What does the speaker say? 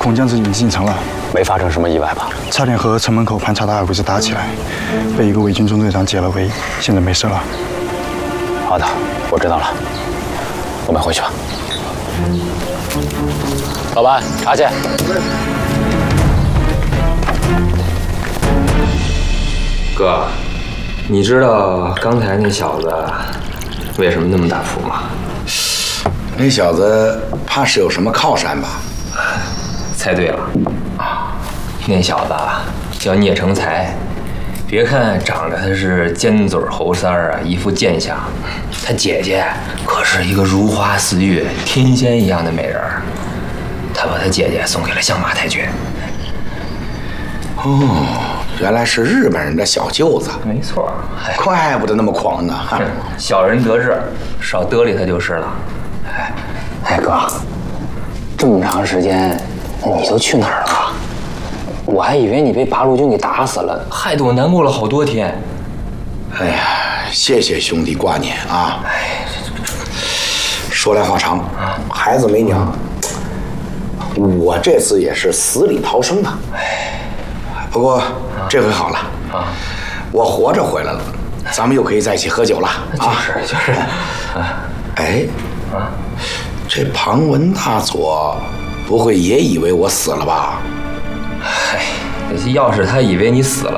孔将子已经进城了， 没发生什么意外吧？ 差点和城门口盘查的二鬼子打起来，被一个伪军中队长解了围，现在没事了。 好的，我知道了，我们回去吧。老板，茶去。 哥，你知道刚才那小子为什么那么大扑吗？ 那小子怕是有什么靠山吧？ 猜对了，那小子叫聂成才。别看长得他是尖嘴猴腮啊，一副贱相，他姐姐可是一个如花似玉、天仙一样的美人儿。他把他姐姐送给了相马太君。 哦，原来是日本人的小舅子。 没错， 怪不得那么狂呢。 小人得志，少得理他就是了。 哎哥，这么长时间，你都去哪儿了？我还以为你被八路军给打死了， 害得我难过了好多天。 哎呀，谢谢兄弟挂念啊！说来话长，孩子没娘，我这次也是死里逃生啊。不过这回好了啊，我活着回来了，咱们又可以在一起喝酒了啊！ 就是。 哎，这庞文大佐不会也以为我死了吧？ 嗨，要是他以为你死了，